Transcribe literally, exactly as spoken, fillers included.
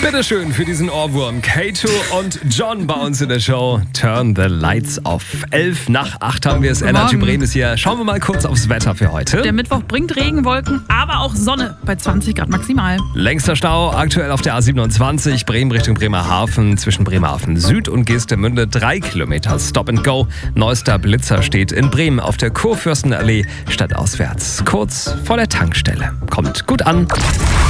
Bitteschön für diesen Ohrwurm. Kato und John bei uns in der Show. Turn the lights off. Elf nach acht haben wir es. Energy Bremen ist hier. Schauen wir mal kurz aufs Wetter für heute. Der Mittwoch bringt Regenwolken, aber auch Sonne bei zwanzig Grad maximal. Längster Stau aktuell auf der A siebenundzwanzig, Bremen Richtung Bremerhaven, zwischen Bremerhaven Süd und Geestemünde drei Kilometer Stop and Go. Neuester Blitzer steht in Bremen auf der Kurfürstenallee stadtauswärts, kurz vor der Tankstelle. Kommt gut an.